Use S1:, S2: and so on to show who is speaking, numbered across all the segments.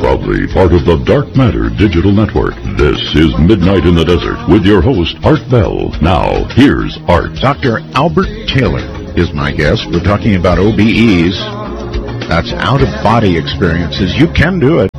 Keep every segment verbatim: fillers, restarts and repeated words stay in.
S1: Proudly part of the Dark Matter Digital Network. This is Midnight in the Desert with your host, Art Bell. Now, here's Art.
S2: Doctor Albert Taylor is my guest. We're talking about O B Es. That's out-of-body experiences. You can do it.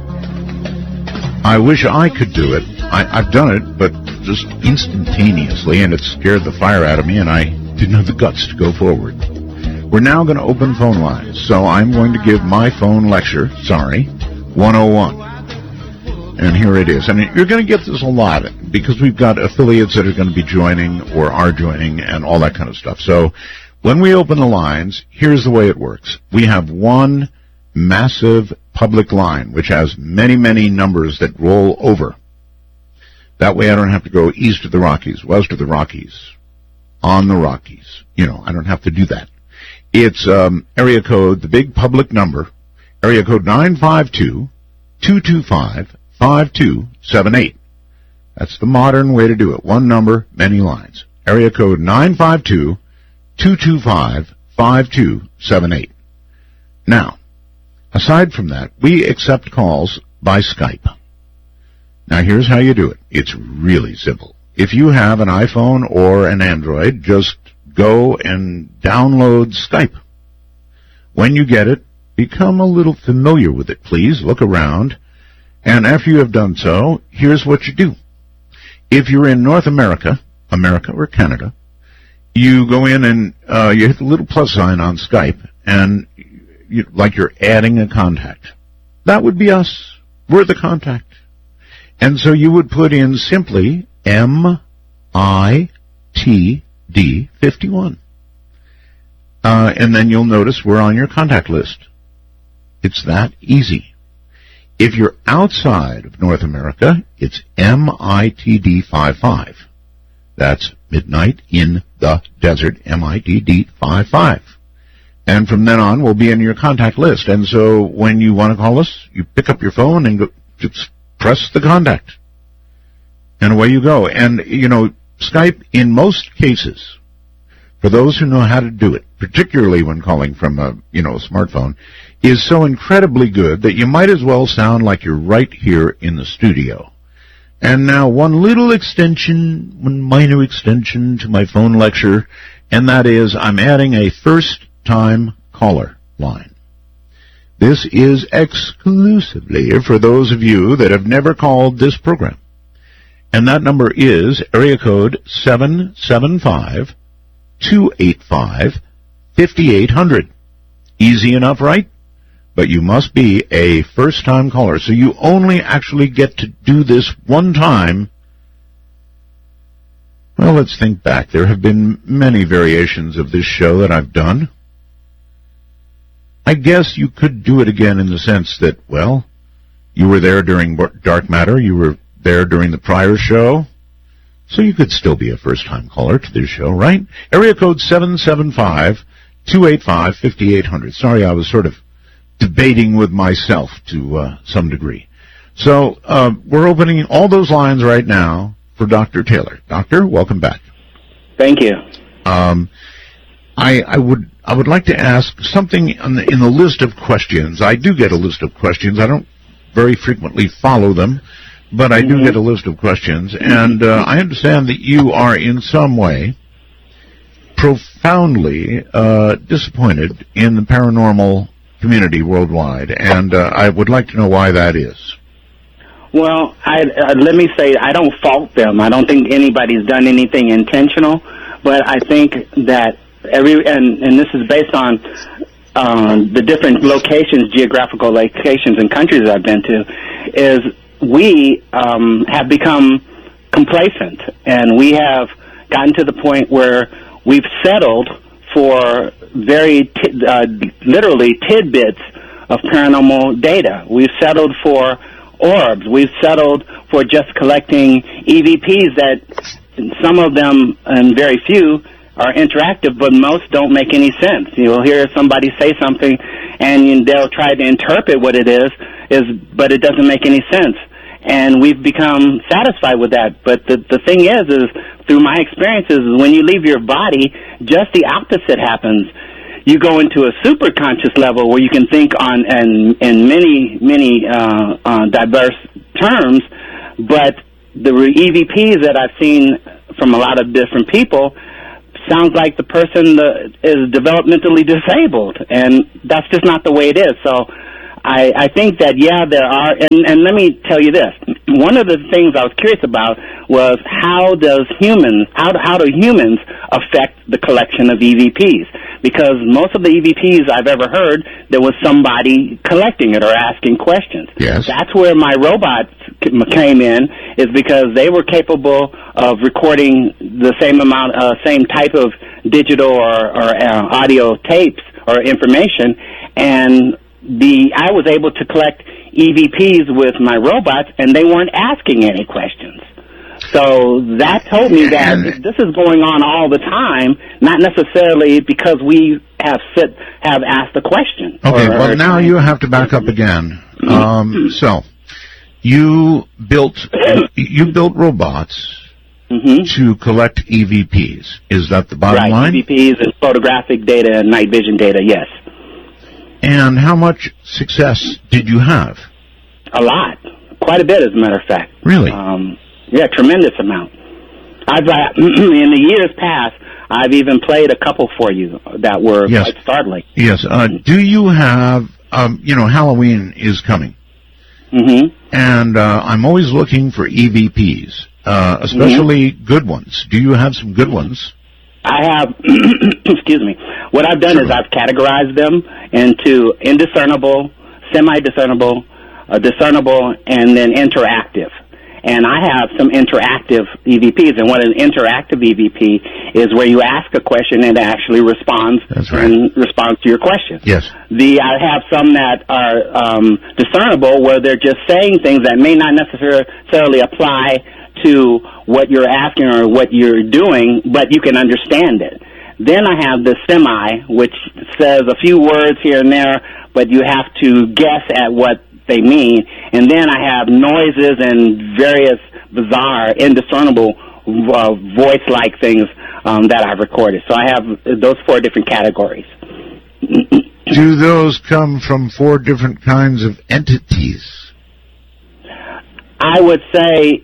S2: I wish I could do it. I, I've done it, but just instantaneously, and it scared the fire out of me, and I didn't have the guts to go forward. We're now going to open phone lines, so I'm going to give my phone lecture, sorry, one oh one. And here it is. I mean, you're going to get this a lot, because we've got affiliates that are going to be joining or are joining and all that kind of stuff. So when we open the lines, here's the way it works. We have one massive public line, which has many, many numbers that roll over. That way I don't have to go east of the Rockies, west of the Rockies, on the Rockies. You know, I don't have to do that. It's um, area code, the big public number, area code nine five two, two two five, five two seven eight. That's the modern way to do it. One number, many lines. Area code nine five two, two two five, five two seven eight. Now, aside from that, we accept calls by Skype. Now, here's how you do it. It's really simple. If you have an iPhone or an Android, just go and download Skype. When you get it, become a little familiar with it, please. Look around. And after you have done so, here's what you do. If you're in North America, America or Canada, you go in and uh, you hit the little plus sign on Skype, and you, like you're adding a contact. That would be us. We're the contact. And so you would put in simply M I T D fifty-one. Uh, and then you'll notice we're on your contact list. It's that easy. If you're outside of North America, it's M I T D fifty-five. That's Midnight in the Desert, M I T D fifty-five. And from then on, we'll be in your contact list. And so when you want to call us, you pick up your phone and go, just press the contact. And away you go. And, you know, Skype, in most cases, for those who know how to do it, particularly when calling from a, you know, a smartphone, is so incredibly good that you might as well sound like you're right here in the studio. And now one little extension, one minor extension to my phone lecture, and that is I'm adding a first-time caller line. This is exclusively for those of you that have never called this program. And that number is area code seven seven five, two eight five, five eight zero zero. Easy enough, right? But you must be a first-time caller, so you only actually get to do this one time. Well, let's think back. There have been many variations of this show that I've done. I guess you could do it again in the sense that, well, you were there during Dark Matter, you were there during the prior show, so you could still be a first-time caller to this show, right? Area code seven seven five, two eight five, five eight zero zero. Sorry, I was sort of debating with myself to uh, some degree. So uh, we're opening all those lines right now for Doctor Taylor. Doctor, welcome back.
S3: Thank you.
S2: Um, I, I would I would like to ask something in the, in the list of questions. I do get a list of questions. I don't very frequently follow them, but I do get a list of questions. And uh, I understand that you are in some way profoundly uh, disappointed in the paranormal community worldwide, and uh, I would like to know why that is.
S3: Well, I, uh, let me say I don't fault them. I don't think anybody's done anything intentional, but I think that every and, and this is based on um, the different locations, geographical locations and countries I've been to, is we um, have become complacent, and we have gotten to the point where we've settled for very t- uh, literally tidbits of paranormal data. We've settled for orbs. We've settled for just collecting E V Ps that some of them, and very few, are interactive, but most don't make any sense. You'll hear somebody say something, and they'll try to interpret what it is, is, but it doesn't make any sense. And we've become satisfied with that. But the, the thing is, is through my experiences, when you leave your body, just the opposite happens. you go into a super conscious level where you can think on and in many many uh, uh, diverse terms, but the E V Ps that I've seen from a lot of different people sounds like the person uh, is developmentally disabled, and that's just not the way it is. So I, I think that, yeah, there are, and, and let me tell you this. One of the things I was curious about was how does humans, how, how do humans affect the collection of E V Ps? Because most of the E V Ps I've ever heard, there was somebody collecting it or asking questions.
S2: Yes.
S3: That's where my robots came in, is because they were capable of recording the same amount, uh, same type of digital or, or uh, audio tapes or information, and the I was able to collect E V Ps with my robots, and they weren't asking any questions. So that told me that this is going on all the time, not necessarily because we have sit, have asked a question.
S2: Okay,
S3: or,
S2: well,
S3: or
S2: now you have to back up again. Um, so you built you built robots
S3: mm-hmm.
S2: to collect E V Ps. Is that the bottom
S3: right,
S2: line?
S3: E V Ps and photographic data and night vision data, yes.
S2: And how much success did you have?
S3: A lot. Quite a bit, as a matter of fact.
S2: Really?
S3: Um, yeah, tremendous amount. I've uh, in the years past, I've even played a couple for you that were
S2: yes.
S3: quite startling.
S2: Yes. Uh, do you have, um, you know, Halloween is coming.
S3: Mm-hmm.
S2: And uh, I'm always looking for E V Ps, uh, especially mm-hmm. good ones. Do you have some good ones?
S3: I have, excuse me, what I've done sure. is I've categorized them into indiscernible, semi-discernible, uh, discernible, and then interactive. And I have some interactive E V Ps, and what an interactive E V P is where you ask a question and it actually responds
S2: That's right.
S3: and responds to your question.
S2: Yes.
S3: The I have some that are um, discernible, where they're just saying things that may not necessarily apply to what you're asking or what you're doing, but you can understand it. Then I have the semi, which says a few words here and there, but you have to guess at what they mean. And then I have noises and various bizarre, indiscernible uh, voice-like things um, that I've recorded. So I have those four different categories.
S2: Do those come from four different kinds of entities?
S3: I would say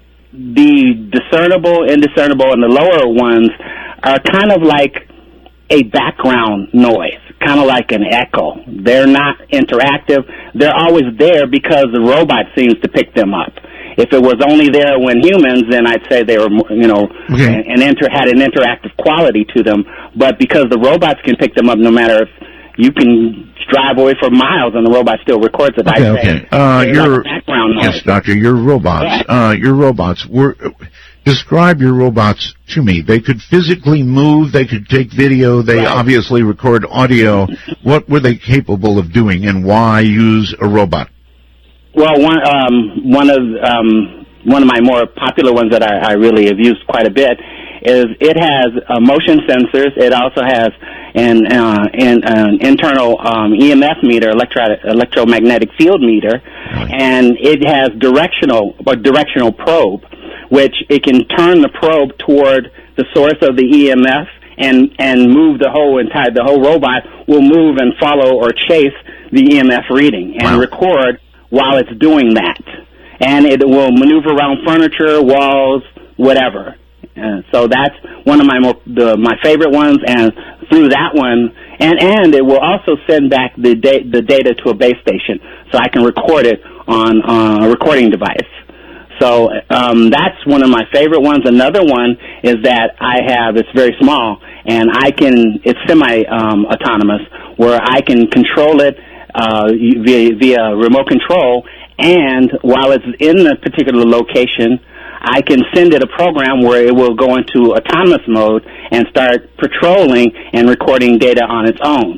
S3: the discernible, indiscernible, and the lower ones are kind of like a background noise, kind of like an echo. They're not interactive. They're always there because the robot seems to pick them up. If it was only there when humans, then I'd say they were, you know,
S2: okay.
S3: an inter had an interactive quality to them. But because the robots can pick them up, no matter if you can drive away for miles and the robot still records it.
S2: Okay,
S3: I
S2: okay.
S3: say,
S2: Uh, your
S3: like background noise.
S2: yes, doctor. Your robots. Uh, your robots were. Describe your robots to me. They could physically move. They could take video. They
S3: right.
S2: obviously record audio. What were they capable of doing, and why use a robot?
S3: Well, one um, one of um, one of my more popular ones that I, I really have used quite a bit is it has uh, motion sensors. It also has an, uh, an, an internal um, E M F meter, electro electromagnetic field meter,
S2: Really?
S3: and it has directional a directional probe, which it can turn the probe toward the source of the E M F and and move the whole entire the whole robot will move and follow or chase the E M F reading and
S2: wow.
S3: record while it's doing that, and it will maneuver around furniture, walls, whatever. Uh, so that's one of my more, the, my favorite ones, and through that one, and and it will also send back the da the data to a base station, so I can record it on uh, a recording device. So um, that's one of my favorite ones. Another one is that I have, it's very small, and I can, it's semi-autonomous, um, where I can control it uh, via, via remote control, and while it's in a particular location, I can send it a program where it will go into autonomous mode and start patrolling and recording data on its own.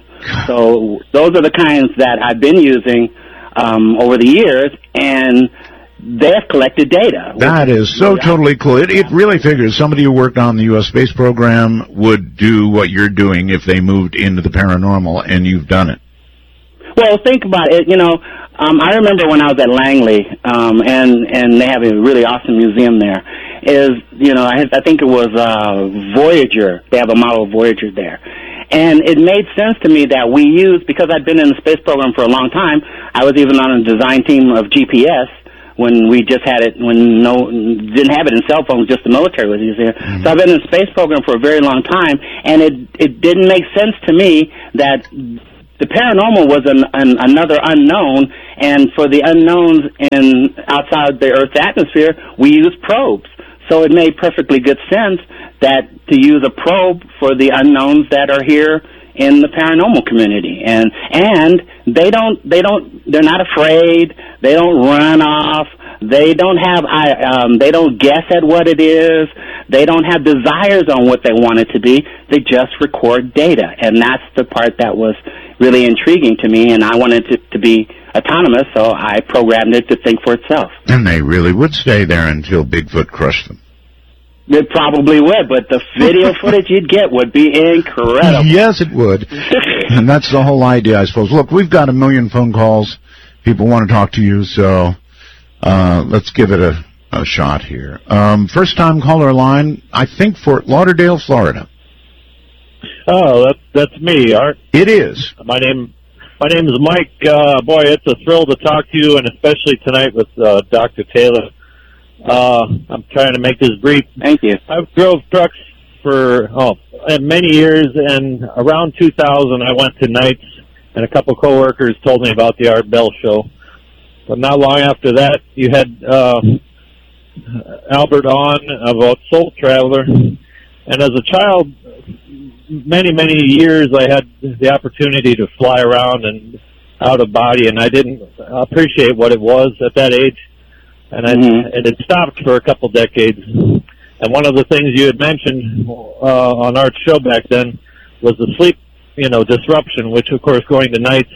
S3: So those are the kinds that I've been using um, over the years, and they have collected data.
S2: That is so totally cool. It, it really figures somebody who worked on the U S space program would do what you're doing if they moved into the paranormal, and you've done it.
S3: Well, think about it. You know, um, I remember when I was at Langley, um, and and they have a really awesome museum there. Is you know, I, I think it was uh, Voyager. They have a model of Voyager there, And it made sense to me that we use, because I'd been in the space program for a long time, I was even on a design team of G P S when we just had it, when no, didn't have it in cell phones, just the military was using it. Mm-hmm. So I've been in the space program for a very long time, and it, it didn't make sense to me that the paranormal was an, an, another unknown, and for the unknowns in outside the Earth's atmosphere, we use probes. So it made perfectly good sense that to use a probe for the unknowns that are here in the paranormal community, and and they don't they don't they're not afraid. They don't run off. They don't have I um, they don't guess at what it is. They don't have desires on what they want it to be. They just record data, and that's the part that was really intriguing to me. And I wanted it to be autonomous, so I programmed it to think for itself.
S2: And they really would stay there until Bigfoot crushed them.
S3: It probably would, but the video footage you'd get would be incredible.
S2: Yes, it would. And that's the whole idea, I suppose. Look, we've got a million phone calls. People want to talk to you, so uh, let's give it a, a shot here. Um, first-time caller line, I think Fort Lauderdale, Florida.
S4: Oh, that's, that's me, Art.
S2: It is.
S4: My name my name is Mike. Uh, boy, it's a thrill to talk to you, and especially tonight with uh, Doctor Taylor. Uh, I'm trying to make this brief.
S3: Thank you.
S4: I've drove trucks for oh many years, and around two thousand, I went to nights, and a couple coworkers told me about the Art Bell Show. But not long after that, you had uh, Albert on about Soul Traveler, and as a child, many many years, I had the opportunity to fly around and out of body, and I didn't appreciate what it was at that age. And, I, mm-hmm. and it stopped for a couple decades. And one of the things you had mentioned uh, on our show back then was the sleep, you know, disruption, which, of course, going to nights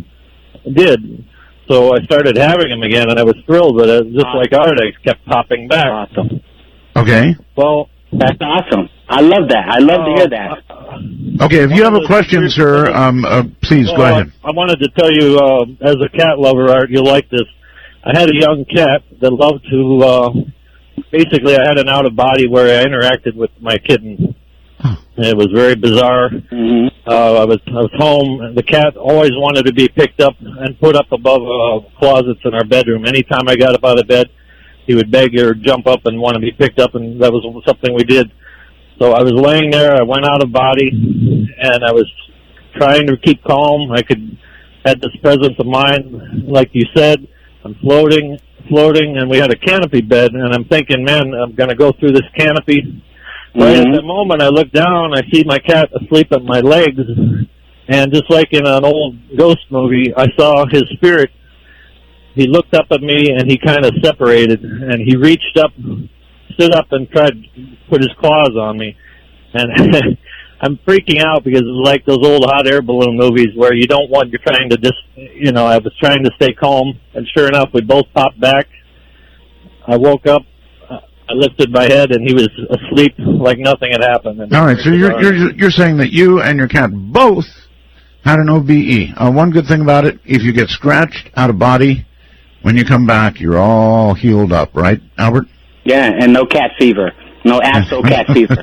S4: did. So I started having them again, and I was thrilled that it, just like Art, I kept popping back.
S3: Awesome.
S2: Okay.
S4: Well,
S3: that's awesome. I love that. I love uh, to hear that.
S2: Okay, if you have a question, sir, um, uh, please
S4: well,
S2: go ahead.
S4: I, I wanted to tell you, uh, as a cat lover, Art, you'll like this. I had a young cat that loved to, uh, basically I had an out-of-body where I interacted with my kitten. And it was very bizarre. Mm-hmm. Uh, I was I was home, and the cat always wanted to be picked up and put up above uh, closets in our bedroom. Anytime I got up out of bed, he would beg or jump up and want to be picked up, and that was something we did. So I was laying there, I went out of body, and I was trying to keep calm. I could had this presence of mind, like you said. I'm floating, floating, and we had a canopy bed, and I'm thinking, man, I'm going to go through this canopy. Mm-hmm. Right at the moment, I look down, I see my cat asleep at my legs, and just like in an old ghost movie, I saw his spirit. He looked up at me, and he kind of separated, and he reached up, stood up, and tried to put his claws on me. And I'm freaking out because it's like those old hot air balloon movies where you don't want, you're trying to just, you know, I was trying to stay calm, and sure enough, we both popped back. I woke up, I lifted my head, and he was asleep like nothing had happened. And
S2: all right, so you're, you're you're saying that you and your cat both had an O B E. Uh, one good thing about it, if you get scratched out of body, when you come back, you're all healed up, right, Albert?
S3: Yeah, and no cat fever. No astral cat fever.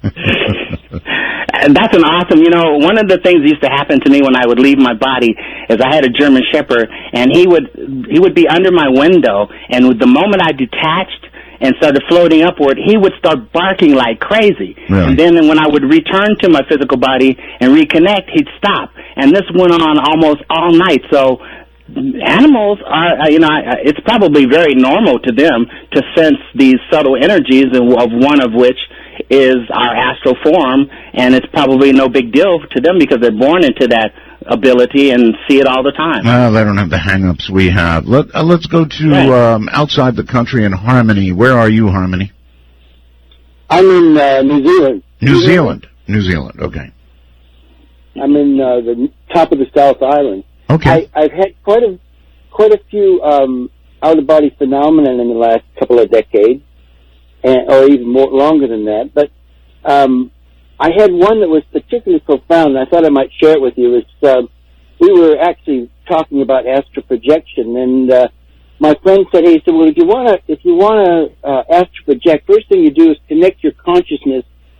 S3: And that's an awesome, you know, one of the things that used to happen to me when I would leave my body is I had a German Shepherd, and he would he would be under my window, and with the moment I detached and started floating upward, he would start barking like crazy. Really? And then when I would return to my physical body and reconnect, he'd stop. And this went on almost all night. So animals are, you know, it's probably very normal to them to sense these subtle energies, of one of which is our astral form, and it's probably no big deal to them because they're born into that ability and see it all the time.
S2: Well, they don't have the hang-ups we have. Let, uh, let's go to right. um, outside the country in Harmony. Where are you, Harmony?
S5: I'm in uh, New Zealand.
S2: New, New Zealand. Zealand. New Zealand, okay.
S5: I'm in uh, the top of the South Island.
S2: Okay.
S5: I, I've had quite a quite a few um, out-of-body phenomena in the last couple of decades, and, or even more longer than that. But um, I had one that was particularly profound, and I thought I might share it with you. It's, uh, we were actually talking about astral projection, and uh, my friend said, "Hey, he said, well, if you want to, if you want to uh, astral project, first thing you do is connect your consciousness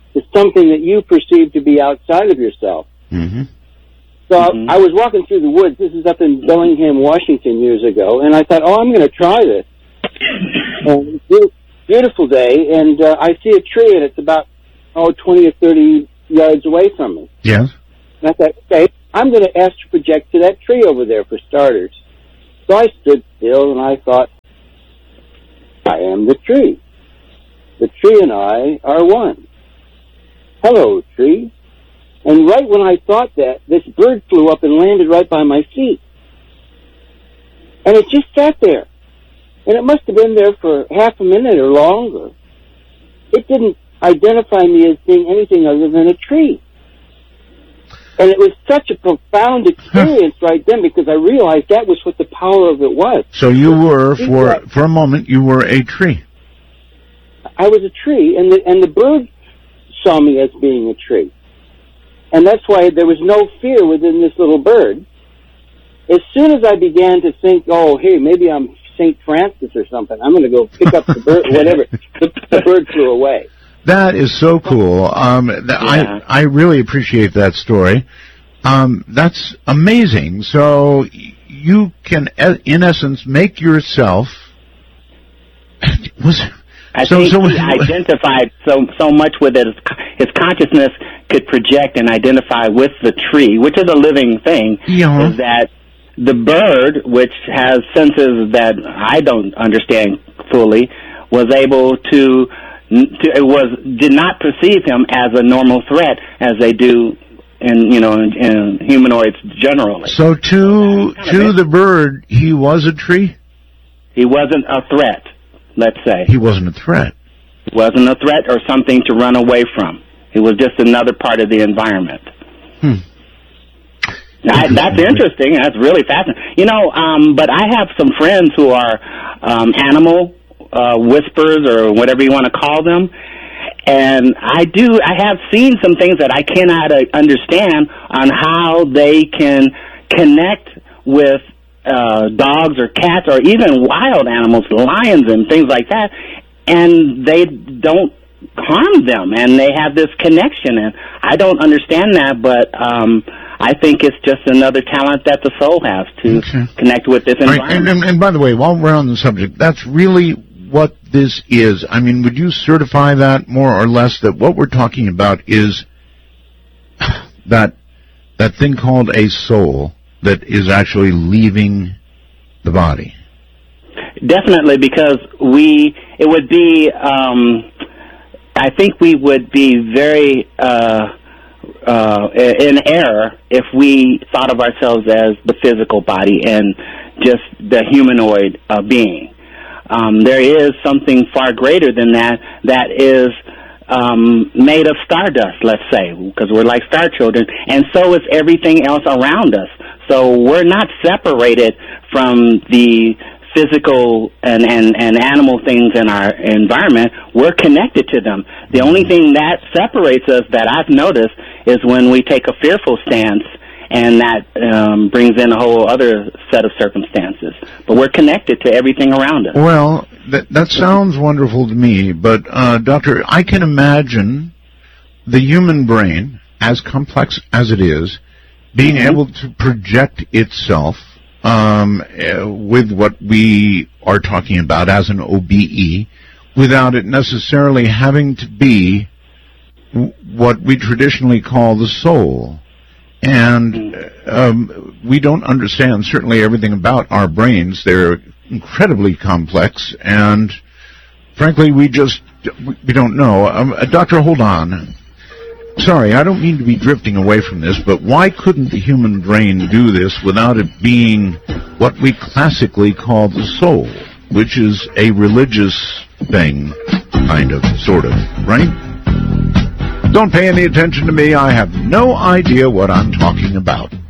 S5: to something that you perceive to be outside of yourself.
S2: Mm-hmm.
S5: So
S3: Mm-hmm.
S5: I, I was walking through the woods. This is up in Bellingham, Washington, years ago, and I thought, oh, I'm going to try this. And it's a beautiful day, and uh, I see a tree, and it's about, oh, twenty or thirty yards away from me.
S2: Yes.
S5: And I thought, okay, I'm going to astral project to that tree over there for starters. So I stood still, and I thought, I am the tree. The tree and I are one. Hello, tree. And right when I thought that, this bird flew up and landed right by my feet. And it just sat there. And it must have been there for half a minute or longer. It didn't identify me as being anything other than a tree. And it was such a profound experience right then, because I realized that was what the power of it was.
S2: So you were, for for a moment, you were a tree.
S5: I was a tree, and the, and the bird saw me as being a tree. And that's why there was no fear within this little bird. As soon as I began to think, oh, hey, maybe I'm Saint Francis or something, I'm going to go pick up the bird, whatever, the, the bird flew away.
S2: That is so cool. Um, th-
S3: Yeah.
S2: I I really appreciate that story. Um, that's amazing. So y- you can, e- in essence, make yourself. Was
S3: I
S2: so,
S3: think
S2: so,
S3: he identified so so much with it. His consciousness could project and identify with the tree, which is a living thing.
S2: Yeah.
S3: Is that the bird, which has senses that I don't understand fully, was able to, to it was did not perceive him as a normal threat as they do in you know in, in humanoids generally.
S2: So to to the bird, he was a tree.
S3: He wasn't a threat. Let's say
S2: He wasn't a threat.
S3: He wasn't a threat or something to run away from. It was just another part of the environment.
S2: Hmm.
S3: I, that's interesting. That's really fascinating. You know, um, but I have some friends who are um, animal uh, whisperers or whatever you want to call them, and I do. I have seen some things that I cannot uh, understand on how they can connect with uh, dogs or cats or even wild animals, lions and things like that, and they don't harm them, and they have this connection. And I don't understand that, but um, I think it's just another talent that the soul has to
S2: Okay.
S3: connect with this
S2: Right,
S3: environment.
S2: and, and, and by the way, while we're on the subject, that's really what this is. I mean, would you certify that more or less that what we're talking about is that that thing called a soul that is actually leaving the body?
S3: Definitely, because we, it would be, um, I think we would be very uh, uh, in error if we thought of ourselves as the physical body and just the humanoid uh, being. Um, there is something far greater than that that is um, made of stardust, let's say, because we're like star children, and so is everything else around us. So we're not separated from the physical and, and, and animal things in our environment. We're connected to them. The only thing that separates us that I've noticed is when we take a fearful stance, and that um, brings in a whole other set of circumstances. But we're connected to everything around us.
S2: Well, that, that sounds wonderful to me, but, uh, Doctor, I can imagine the human brain, as complex as it is, being
S3: Mm-hmm.
S2: able to project itself um, uh, with what we are talking about as an O B E, without it necessarily having to be w- what we traditionally call the soul. And um, we don't understand certainly everything about our brains. They're incredibly complex, and frankly, we just we don't know. Um, uh, Doctor, hold on. Sorry, I don't mean to be drifting away from this, but why couldn't the human brain do this without it being what we classically call the soul, which is a religious thing, kind of, sort of, right? Don't pay any attention to me. I have no idea what I'm talking about.